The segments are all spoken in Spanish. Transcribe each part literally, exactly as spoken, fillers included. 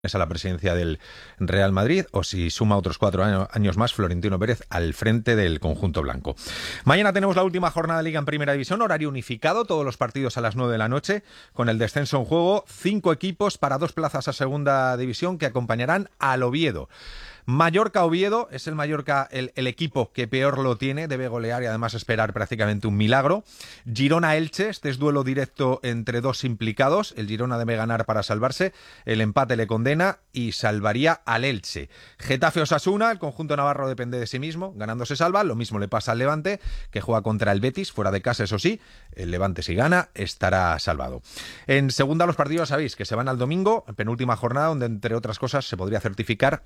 a la presidencia del Real Madrid, o si suma otros cuatro año, años más, Florentino Pérez al frente del conjunto blanco. Mañana tenemos la última jornada de Liga en Primera División, horario unificado, todos los partidos a las nueve de la noche, con el descenso en juego, cinco equipos para dos plazas a Segunda División que acompañarán al Oviedo. Mallorca-Oviedo, es el Mallorca el, el equipo que peor lo tiene, debe golear y además esperar prácticamente un milagro. Girona-Elche, este es duelo directo entre dos implicados, el Girona debe ganar para salvarse, el empate le condena y salvaría al Elche. Getafe-Osasuna, el conjunto navarro depende de sí mismo, ganando se salva, lo mismo le pasa al Levante, que juega contra el Betis, fuera de casa eso sí, el Levante si gana estará salvado. En segunda los partidos sabéis que se van al domingo, penúltima jornada, donde entre otras cosas se podría certificar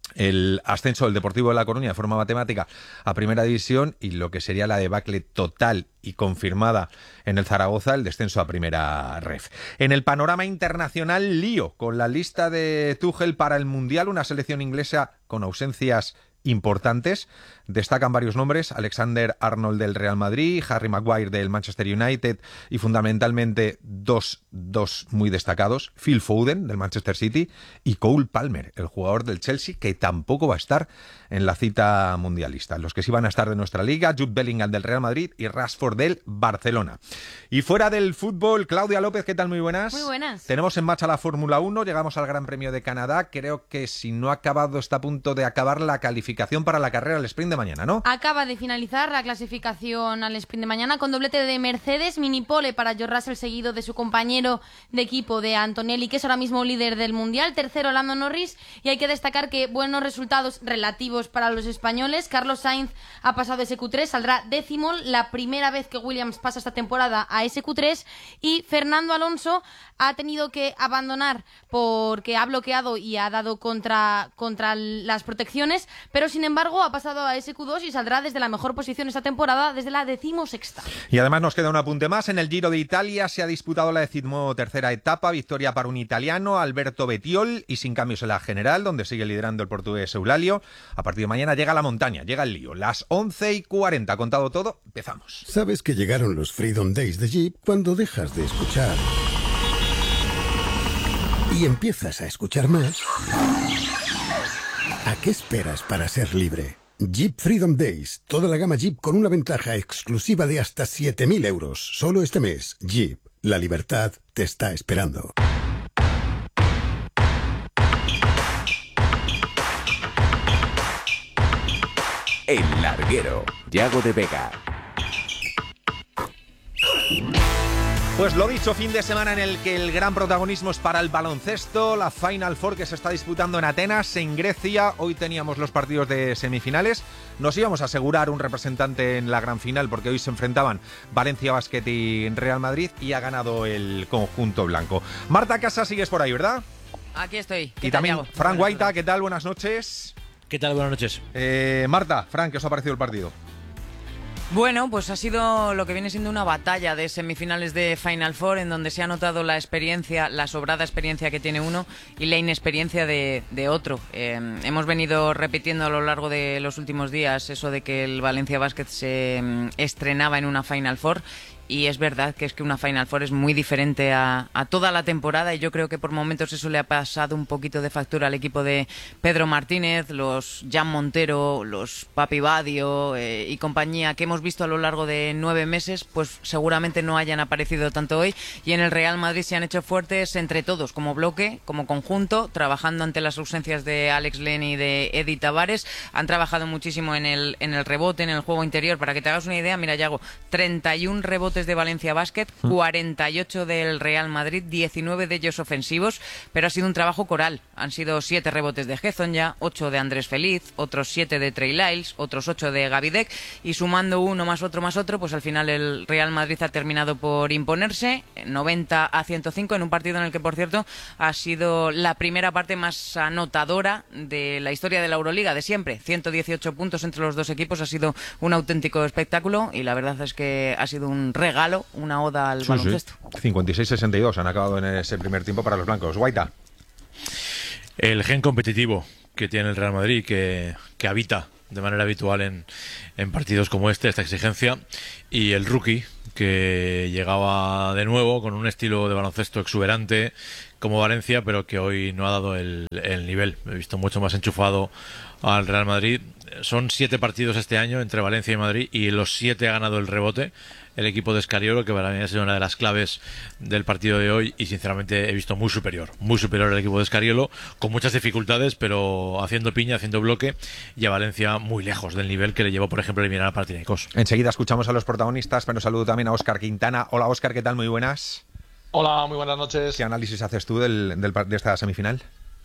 el ascenso del Deportivo de La Coruña de forma matemática a Primera División y lo que sería la debacle total y confirmada en el Zaragoza, el descenso a Primera Ref. En el panorama internacional, lío con la lista de Tuchel para el Mundial, una selección inglesa con ausencias importantes. Destacan varios nombres: Alexander Arnold del Real Madrid, Harry Maguire del Manchester United y fundamentalmente dos, dos muy destacados, Phil Foden del Manchester City y Cole Palmer, el jugador del Chelsea, que tampoco va a estar en la cita mundialista. Los que sí van a estar de nuestra liga, Jude Bellingham del Real Madrid y Rashford del Barcelona. Y fuera del fútbol, Claudia López, ¿qué tal? Muy buenas. Muy buenas. Tenemos en marcha la Fórmula uno, llegamos al Gran Premio de Canadá. Creo que si no ha acabado, está a punto de acabar la calificación para la carrera del sprint de mañana, ¿no? Acaba de finalizar la clasificación al sprint de mañana con doblete de Mercedes, mini pole para George Russell, seguido de su compañero de equipo de Antonelli, que es ahora mismo líder del Mundial, tercero Lando Norris, y hay que destacar que buenos resultados relativos para los españoles. Carlos Sainz ha pasado ese Q tres, saldrá décimo, la primera vez que Williams pasa esta temporada a ese Q tres, y Fernando Alonso ha tenido que abandonar porque ha bloqueado y ha dado contra, contra las protecciones, pero sin embargo ha pasado a ese Q dos y saldrá desde la mejor posición esta temporada, desde la decimosexta. Y además nos queda un apunte más. En el Giro de Italia se ha disputado la decimotercera etapa, victoria para un italiano, Alberto Bettiol, y sin cambios en la general, donde sigue liderando el portugués Eulalio. A partir de mañana llega la montaña, llega el lío. Las once y cuarenta, contado todo, empezamos. Sabes que llegaron los Freedom Days de Jeep cuando dejas de escuchar y empiezas a escuchar más. ¿A qué esperas para ser libre? Jeep Freedom Days, toda la gama Jeep con una ventaja exclusiva de hasta siete mil euros. Solo este mes. Jeep, la libertad te está esperando. El Larguero, Yago de Vega. Pues lo dicho, fin de semana en el que el gran protagonismo es para el baloncesto, la Final Four que se está disputando en Atenas, en Grecia. Hoy teníamos los partidos de semifinales. Nos íbamos a asegurar un representante en la gran final porque hoy se enfrentaban Valencia Basket y Real Madrid y ha ganado el conjunto blanco. Marta Casas, sigues por ahí, ¿verdad? Aquí estoy. Y también Fran Guaita, ¿qué tal? Buenas noches. ¿Qué tal? Buenas noches. Eh, Marta, Fran, ¿qué os ha parecido el partido? Bueno, pues ha sido lo que viene siendo una batalla de semifinales de Final Four, en donde se ha notado la experiencia, la sobrada experiencia que tiene uno y la inexperiencia de, de otro. Eh, hemos venido repitiendo a lo largo de los últimos días eso de que el Valencia Basket se um, estrenaba en una Final Four. Y es verdad que es que una Final Four es muy diferente a, a toda la temporada, y yo creo que por momentos eso le ha pasado un poquito de factura al equipo de Pedro Martínez, los Jan Montero, los Papi Badio eh, y compañía que hemos visto a lo largo de nueve meses, pues seguramente no hayan aparecido tanto hoy. Y en el Real Madrid se han hecho fuertes entre todos, como bloque, como conjunto, trabajando ante las ausencias de Alex Len y de Eddie Tavares. Han trabajado muchísimo en el, en el rebote, en el juego interior. Para que te hagas una idea, mira, Yago, treinta y uno rebotes de Valencia Basket, cuarenta y ocho del Real Madrid, diecinueve de ellos ofensivos, pero ha sido un trabajo coral. Han sido siete rebotes de Hezonja, ocho de Andrés Feliz, otros siete de Trey Lyles, otros ocho de Gavidec, y sumando uno más otro más otro, pues al final el Real Madrid ha terminado por imponerse noventa a ciento cinco en un partido en el que, por cierto, ha sido la primera parte más anotadora de la historia de la Euroliga de siempre. ciento dieciocho puntos entre los dos equipos, ha sido un auténtico espectáculo y la verdad es que ha sido un regalo, una oda al sí, baloncesto. Sí. cincuenta y seis a sesenta y dos han acabado en ese primer tiempo para los blancos. Guaita. El gen competitivo que tiene el Real Madrid, que, que habita de manera habitual en, en partidos como este, esta exigencia, y el rookie, que llegaba de nuevo con un estilo de baloncesto exuberante, como Valencia, pero que hoy no ha dado el, el nivel. He visto mucho más enchufado al Real Madrid. Son siete partidos este año entre Valencia y Madrid y los siete ha ganado el rebote el equipo de Scariolo, que para mí ha sido una de las claves del partido de hoy y sinceramente he visto muy superior, muy superior al equipo de Scariolo, con muchas dificultades, pero haciendo piña, haciendo bloque, y a Valencia muy lejos del nivel que le llevó, por ejemplo, a eliminar a Panathinaikos. Enseguida escuchamos a los protagonistas, pero saludo también a Óscar Quintana. Hola Óscar, ¿qué tal? Muy buenas. Hola, muy buenas noches. ¿Qué análisis haces tú del, del, de esta semifinal?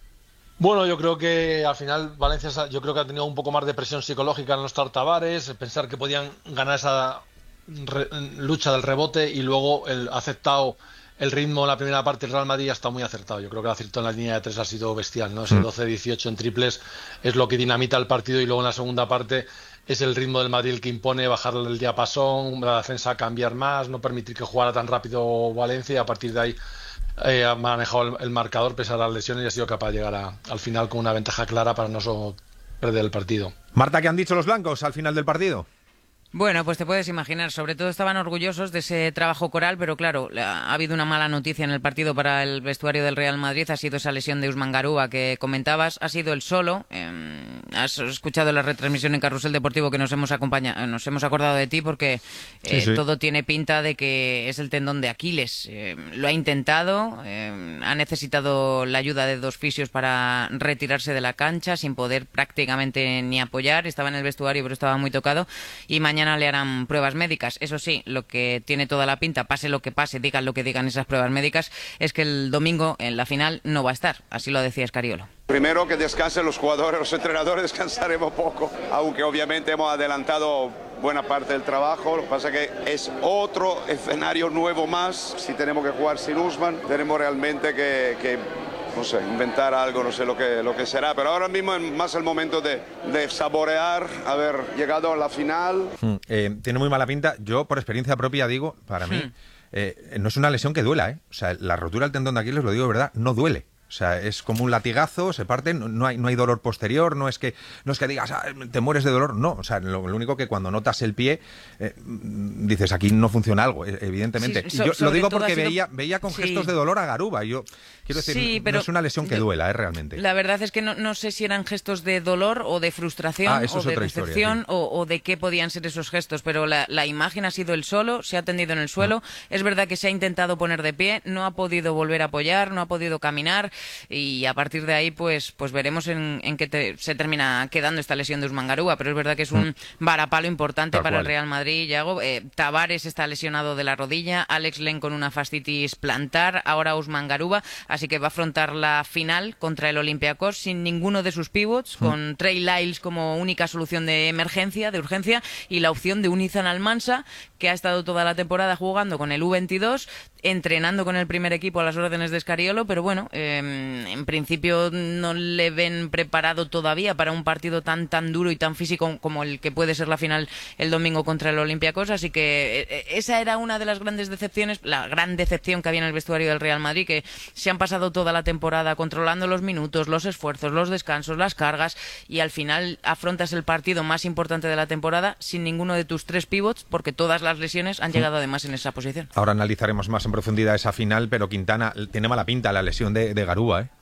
Bueno, yo creo que al final Valencia yo creo que ha tenido un poco más de presión psicológica en los Tavares, pensar que podían ganar esa re, lucha del rebote y luego el aceptado el ritmo en la primera parte del Real Madrid ha estado muy acertado. Yo creo que el acierto en la línea de tres ha sido bestial, ¿no? Ese doce dieciocho en triples es lo que dinamita el partido y luego en la segunda parte es el ritmo del Madrid el que impone bajar el diapasón, la defensa cambiar más, no permitir que jugara tan rápido Valencia y a partir de ahí Eh, ha manejado el, el marcador pese a las lesiones y ha sido capaz de llegar a, al final con una ventaja clara para no solo perder el partido. Marta, ¿qué han dicho los blancos al final del partido? Bueno, pues te puedes imaginar, sobre todo estaban orgullosos de ese trabajo coral, pero claro, ha habido una mala noticia en el partido para el vestuario del Real Madrid, ha sido esa lesión de Usman Garuba que comentabas, ha sido el solo, eh, has escuchado la retransmisión en Carrusel Deportivo que nos hemos acompañado, nos hemos acordado de ti porque eh, sí, sí. todo tiene pinta de que es el tendón de Aquiles, eh, lo ha intentado, eh, ha necesitado la ayuda de dos fisios para retirarse de la cancha sin poder prácticamente ni apoyar, estaba en el vestuario pero estaba muy tocado y mañana le harán pruebas médicas. Eso sí, lo que tiene toda la pinta, pase lo que pase, digan lo que digan esas pruebas médicas, es que el domingo en la final no va a estar. Así lo decía Scariolo. Primero que descansen los jugadores, los entrenadores descansaremos poco, aunque obviamente hemos adelantado buena parte del trabajo. Lo que pasa es que es otro escenario nuevo más. Si tenemos que jugar sin Usman, tenemos realmente que... que no sé, inventar algo, no sé lo que, lo que será, pero ahora mismo es más el momento de, de saborear haber llegado a la final. Mm, eh, tiene muy mala pinta, yo por experiencia propia digo, para mí, eh, no es una lesión que duela, ¿eh? O sea, la rotura del tendón de Aquiles, lo digo de verdad, no duele. O sea, es como un latigazo, se parte, no, no hay no hay dolor posterior, no es que no es que digas, ah, te mueres de dolor, no. O sea, lo, lo único que cuando notas el pie, eh, dices, aquí no funciona algo, evidentemente. Sí, so, y yo lo digo porque sido... veía veía con sí. gestos de dolor a Garuba. Yo quiero decir, sí, no pero es una lesión que yo, duela, ¿eh? Realmente. La verdad es que no, no sé si eran gestos de dolor o de frustración ah, eso o es de otra decepción historia, sí. o, o de qué podían ser esos gestos, pero la, la imagen ha sido el solo, se ha tendido en el suelo. Ah. Es verdad que se ha intentado poner de pie, no ha podido volver a apoyar, no ha podido caminar y a partir de ahí pues pues veremos en, en qué te, se termina quedando esta lesión de Usman Garuba, pero es verdad que es un varapalo importante Tal para cual. el Real Madrid, Yago. Eh, Tavares está lesionado de la rodilla, Alex Len con una fascitis plantar, ahora Usman Garuba, así que va a afrontar la final contra el Olympiacos sin ninguno de sus pivots, mm. con Trey Lyles como única solución de emergencia, de urgencia, y la opción de un Izan Almansa, que ha estado toda la temporada jugando con el U veintidós, entrenando con el primer equipo a las órdenes de Scariolo, pero bueno, eh, en principio no le ven preparado todavía para un partido tan tan duro y tan físico como el que puede ser la final el domingo contra el Olympiacos, así que eh, esa era una de las grandes decepciones, la gran decepción que había en el vestuario del Real Madrid, que se han pasado toda la temporada controlando los minutos, los esfuerzos, los descansos, las cargas, y al final afrontas el partido más importante de la temporada sin ninguno de tus tres pivots, porque todas las lesiones han llegado además en esa posición. Ahora analizaremos más en profundidad esa final, pero Quintana, tiene mala pinta la lesión de, de Garuba, ¿eh?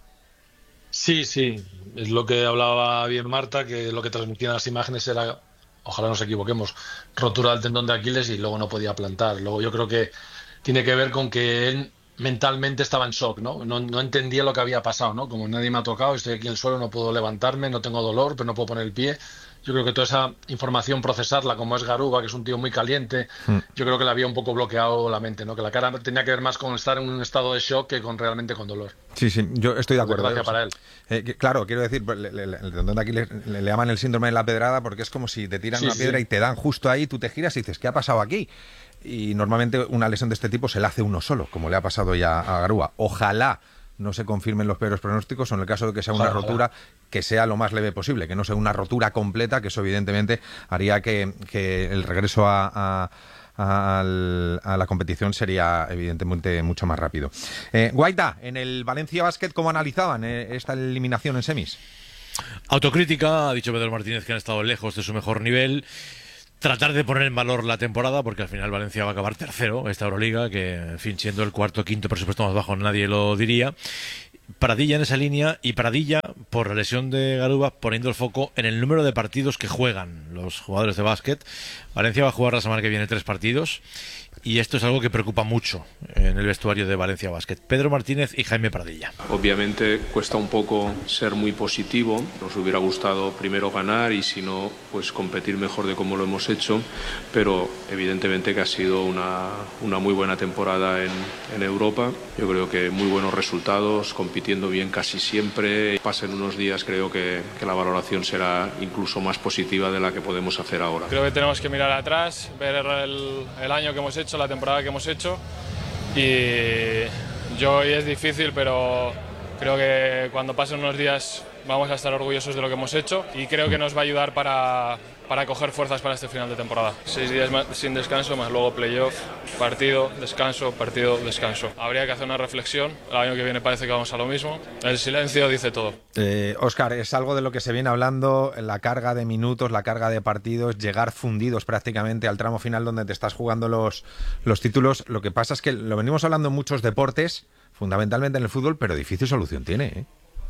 Sí, sí, es lo que hablaba bien Marta, que lo que transmitían las imágenes era, ojalá nos equivoquemos, rotura del tendón de Aquiles y luego no podía plantar. Luego yo creo que tiene que ver con que él mentalmente estaba en shock, ¿no? No, no entendía lo que había pasado, ¿no? Como nadie me ha tocado, estoy aquí en el suelo, no puedo levantarme, no tengo dolor, pero no puedo poner el pie. Yo creo que toda esa información, procesarla, como es Garuba, que es un tío muy caliente, mm. yo creo que le había un poco bloqueado la mente, ¿no? Que la cara tenía que ver más con estar en un estado de shock que con realmente con dolor. Sí, sí, yo estoy de acuerdo. Gracias para él. Eh, que, claro, quiero decir, le, le, el tendón de aquí le, le, le llaman el síndrome de la pedrada porque es como si te tiran sí, una piedra sí. y te dan justo ahí, tú te giras y dices, ¿qué ha pasado aquí? Y normalmente una lesión de este tipo se la hace uno solo, como le ha pasado ya a Garuba. Ojalá no se confirmen los peores pronósticos, o en el caso de que sea una ojalá, rotura, ojalá. que sea lo más leve posible, que no sea una rotura completa, que eso evidentemente haría que, que el regreso a, a A, a la competición sería evidentemente mucho más rápido. Eh, Guaita, en el Valencia Basket, ¿cómo analizaban eh, esta eliminación en semis? Autocrítica, ha dicho Pedro Martínez que han estado lejos de su mejor nivel. tratar de poner en valor la temporada, porque al final Valencia va a acabar tercero esta Euroliga, que en fin, siendo el cuarto o quinto presupuesto más bajo nadie lo diría. Pradilla en esa línea, y Pradilla, por la lesión de Garuba, poniendo el foco en el número de partidos que juegan los jugadores de básquet. Valencia va a jugar la semana que viene tres partidos, y esto es algo que preocupa mucho en el vestuario de Valencia Básquet. Pedro Martínez y Jaime Pradilla. Obviamente cuesta un poco ser muy positivo, nos hubiera gustado primero ganar y si no, pues competir mejor de como lo hemos hecho, pero evidentemente que ha sido una, una muy buena temporada en, en Europa. Yo creo que muy buenos resultados, compitiendo bien casi siempre. Pasen unos días, creo que, que la valoración será incluso más positiva de la que podemos hacer ahora. Creo que tenemos que mirar atrás, ver el, el año que hemos hecho, la temporada que hemos hecho, y yo hoy es difícil, pero creo que cuando pasen unos días vamos a estar orgullosos de lo que hemos hecho y creo que nos va a ayudar para, para coger fuerzas para este final de temporada. Seis días más, sin descanso, más luego playoff, partido, descanso, partido, descanso. Habría que hacer una reflexión, el año que viene parece que vamos a lo mismo. El silencio dice todo. Eh, Óscar, es algo de lo que se viene hablando, la carga de minutos, la carga de partidos, llegar fundidos prácticamente al tramo final donde te estás jugando los, los títulos. Lo que pasa es que lo venimos hablando en muchos deportes, fundamentalmente en el fútbol, pero difícil solución tiene, ¿eh?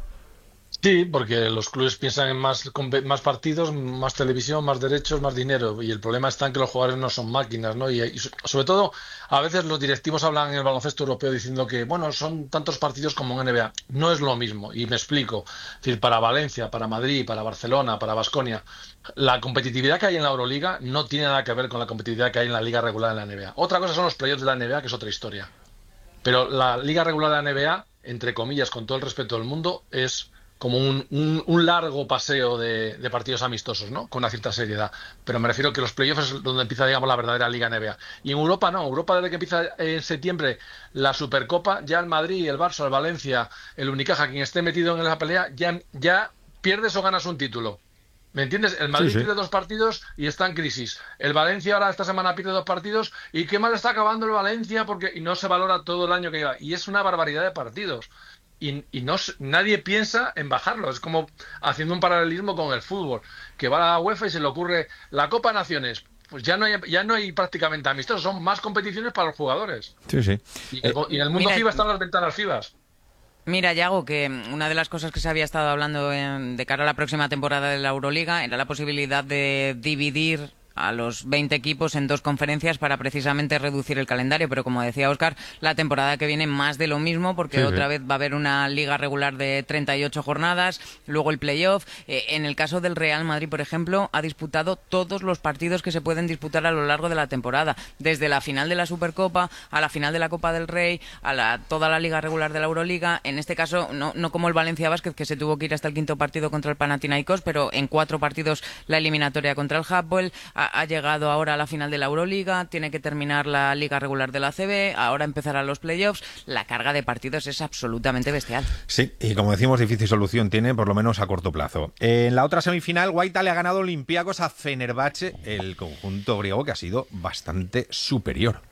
Sí, porque los clubes piensan en más, más partidos, más televisión, más derechos, más dinero. Y el problema está en que los jugadores no son máquinas, ¿no? Y, y sobre todo, a veces los directivos hablan en el baloncesto europeo diciendo que, bueno, son tantos partidos como en N B A. No es lo mismo, y me explico. Es decir, para Valencia, para Madrid, para Barcelona, para Baskonia, la competitividad que hay en la Euroliga no tiene nada que ver con la competitividad que hay en la liga regular en la N B A. Otra cosa son los playoffs de la N B A, que es otra historia. Pero la liga regular de la N B A, entre comillas, con todo el respeto del mundo, es como un, un, un largo paseo de, de partidos amistosos, ¿no? Con una cierta seriedad. Pero me refiero que los playoffs es donde empieza, digamos, la verdadera Liga N B A. Y en Europa no. Europa, desde que empieza en septiembre la Supercopa, ya el Madrid, el Barça, el Valencia, el Unicaja, quien esté metido en esa pelea, ya, ya pierdes o ganas un título. ¿Me entiendes? El Madrid sí, sí. pierde dos partidos y está en crisis. El Valencia ahora esta semana pierde dos partidos y qué mal está acabando el Valencia porque y no se valora todo el año que lleva. Y es una barbaridad de partidos. Y, y no nadie piensa en bajarlo. Es como haciendo un paralelismo con el fútbol, que va a la UEFA y se le ocurre la Copa Naciones. Pues ya no hay, ya no hay prácticamente amistosos, son más competiciones para los jugadores. Sí, sí. Y, eh, y en el mundo mira, FIBA están las ventanas FIBA. Mira, Yago, que una de las cosas que se había estado hablando en, de cara a la próxima temporada de la Euroliga era la posibilidad de dividir a los veinte equipos en dos conferencias para precisamente reducir el calendario, pero como decía Óscar, la temporada que viene más de lo mismo porque sí, otra sí. vez va a haber una liga regular de treinta y ocho jornadas, luego el playoff. Eh, en el caso del Real Madrid, por ejemplo, ha disputado todos los partidos que se pueden disputar a lo largo de la temporada, desde la final de la Supercopa a la final de la Copa del Rey, a la, toda la liga regular de la Euroliga. En este caso, no, no como el Valencia Básquet, que se tuvo que ir hasta el quinto partido contra el Panathinaikos, pero en cuatro partidos la eliminatoria contra el Hapoel. Ha llegado ahora a la final de la Euroliga, tiene que terminar la liga regular de la A C B, ahora empezarán los playoffs. La carga de partidos es absolutamente bestial. Sí, y como decimos, difícil solución tiene, por lo menos a corto plazo. En la otra semifinal, Guaita le ha ganado Olympiacos a Fenerbahce, el conjunto griego que ha sido bastante superior.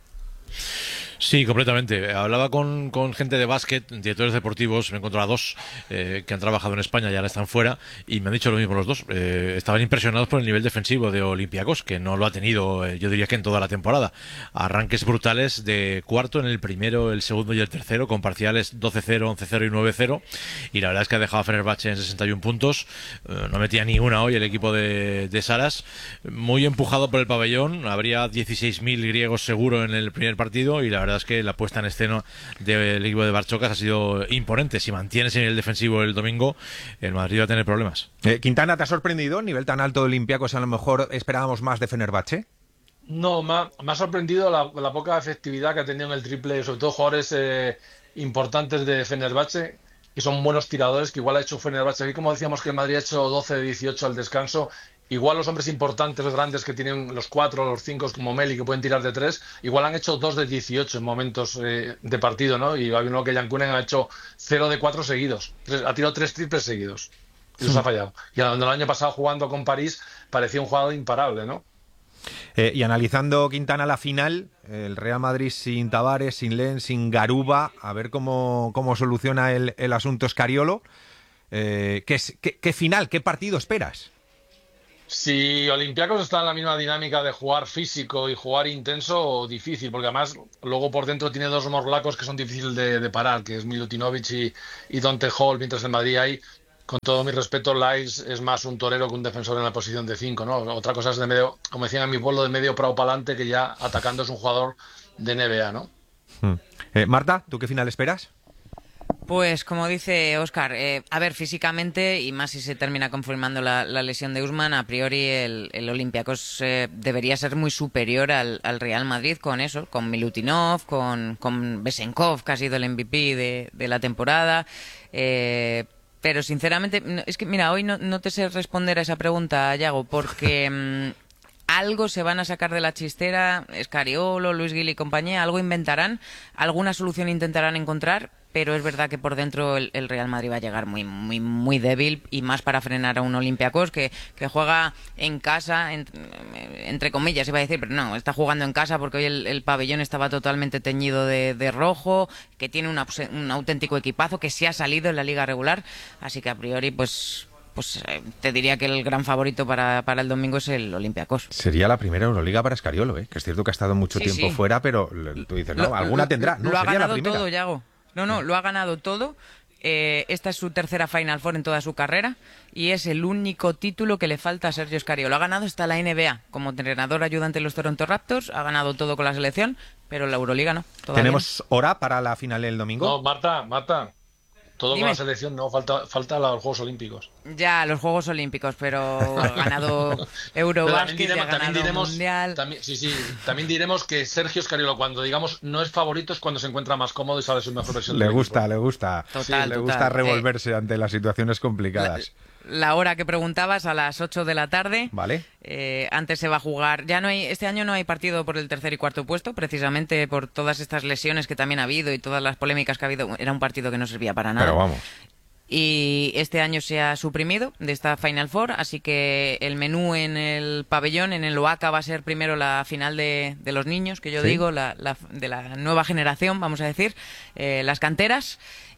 Sí, completamente. Hablaba con, con gente de básquet, directores deportivos, me he encontrado a dos eh, que han trabajado en España y ahora están fuera, y me han dicho lo mismo los dos. Eh, estaban impresionados por el nivel defensivo de Olympiacos, que no lo ha tenido, eh, yo diría que en toda la temporada. Arranques brutales de cuarto en el primero, el segundo y el tercero, con parciales doce cero, once cero y nueve cero, y la verdad es que ha dejado a Fenerbahce en sesenta y uno puntos. Eh, no metía ni una hoy el equipo de, de Saras. Muy empujado por el pabellón, habría dieciséis mil griegos seguro en el primer partido, y la verdad La verdad es que la puesta en escena del equipo de Barchocas ha sido imponente. Si mantiene ese nivel defensivo el domingo, el Madrid va a tener problemas. Eh, Quintana, ¿te ha sorprendido el nivel tan alto de Olympiacos? A lo mejor esperábamos más de Fenerbahce. No, me ha, me ha sorprendido la, la poca efectividad que ha tenido en el triple, sobre todo jugadores eh, importantes de Fenerbahce, que son buenos tiradores, que igual ha hecho Fenerbahce. Aquí, como decíamos que el Madrid ha hecho doce de dieciocho al descanso, igual los hombres importantes, los grandes que tienen los cuatro, los cinco, como Meli, que pueden tirar de tres, igual han hecho dos de dieciocho en momentos eh, de partido, ¿no? Y hay uno que Jankunen ha hecho cero de cuatro seguidos. Tres, ha tirado tres triples seguidos. Y los ha fallado. Y el año pasado jugando con París parecía un jugador imparable, ¿no? Eh, y analizando, Quintana, la final, el Real Madrid sin Tavares, sin Len, sin Garuba, a ver cómo, cómo soluciona el, el asunto Scariolo. Eh, ¿qué, qué, ¿Qué final, qué partido esperas? Si Olympiacos está en la misma dinámica de jugar físico y jugar intenso, difícil, porque además luego por dentro tiene dos morlacos que son difíciles de, de parar, que es Milutinovic y, y Dante Hall, mientras en Madrid hay, con todo mi respeto, Lais es más un torero que un defensor en la posición de cinco, ¿no? Otra cosa es de medio, como decían en mi pueblo, de medio prado para adelante, que ya atacando es un jugador de N B A, ¿no? Hmm. Eh, Marta, ¿tú qué final esperas? Pues como dice Óscar, eh, a ver, físicamente, y más si se termina confirmando la, la lesión de Usman, a priori el, el Olympiacos eh, debería ser muy superior al, al Real Madrid con eso, con Milutinov, con, con Besenkov, que ha sido el M V P de, de la temporada. Eh, pero sinceramente, es que mira, hoy no, no te sé responder a esa pregunta, Yago, porque... Mmm, algo se van a sacar de la chistera, Scariolo, Luis Gil y compañía, algo inventarán, alguna solución intentarán encontrar, pero es verdad que por dentro el, el Real Madrid va a llegar muy muy muy débil, y más para frenar a un Olympiacos que, que juega en casa, en, entre comillas iba a decir, pero no, está jugando en casa porque hoy el, el pabellón estaba totalmente teñido de, de rojo, que tiene una, un auténtico equipazo, que sí ha salido en la liga regular, así que a priori pues... pues eh, te diría que el gran favorito para, para el domingo es el Olympiacos. Sería la primera Euroliga para Scariolo, ¿eh? Que es cierto que ha estado mucho sí, tiempo sí. fuera, pero tú dices, no, lo, alguna lo, tendrá. No, lo ha sería ganado la primera. todo, Yago. No, no, lo ha ganado todo. Eh, esta es su tercera Final Four en toda su carrera y es el único título que le falta a Sergio Scariolo. Ha ganado hasta la N B A como entrenador ayudante de los Toronto Raptors, ha ganado todo con la selección, pero la Euroliga no. Todavía. ¿Tenemos hora para la final del domingo? No, Marta, Marta. Todo Dime. con la selección, no, falta, falta los Juegos Olímpicos. Ya, los Juegos Olímpicos, pero ha ganado Eurobásquet, ha ganado diremos, Mundial. También, sí, sí, también diremos que Sergio Scariolo, cuando digamos no es favorito, es cuando se encuentra más cómodo y sale su mejor versión. Le gusta, le gusta. Total, sí, le total. gusta revolverse eh, ante las situaciones complicadas. La, la hora que preguntabas, a las ocho de la tarde. Vale. Eh, antes se va a jugar. Ya no hay, este año no hay partido por el tercer y cuarto puesto, precisamente por todas estas lesiones que también ha habido y todas las polémicas que ha habido. Era un partido que no servía para nada. Pero vamos. Y este año se ha suprimido de esta Final Four, así que el menú en el pabellón, en el Oaca, va a ser primero la final de, de los niños, que yo ¿Sí? digo, la, la, de la nueva generación, vamos a decir, eh, las canteras.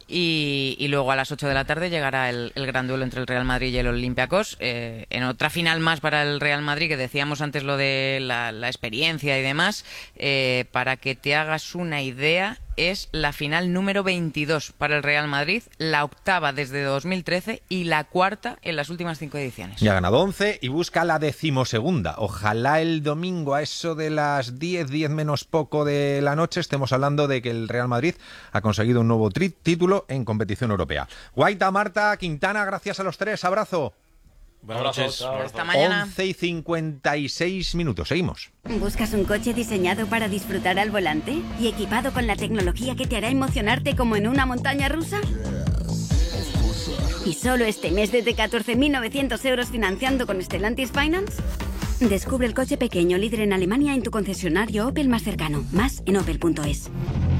Y, y luego a las ocho de la tarde llegará el, el gran duelo entre el Real Madrid y el Olympiacos, eh, en otra final más para el Real Madrid, que decíamos antes lo de la, la experiencia y demás. Eh, para que te hagas una idea, es la final número veintidós para el Real Madrid, la octava desde dos mil trece y la cuarta en las últimas cinco ediciones. Ya ha ganado once y busca la decimosegunda. Ojalá el domingo a eso de las diez, diez menos poco de la noche estemos hablando de que el Real Madrid ha conseguido un nuevo tri- título en competición europea. Guaita, Marta, Quintana, gracias a los tres. Abrazo. Buenas Abrazo, noches. chao. Hasta mañana. once y cincuenta y seis minutos. Seguimos. ¿Buscas un coche diseñado para disfrutar al volante y equipado con la tecnología que te hará emocionarte como en una montaña rusa? ¿Y solo este mes desde catorce mil novecientos euros financiando con Stellantis Finance? Descubre el coche pequeño líder en Alemania en tu concesionario Opel más cercano. Más en opel punto es.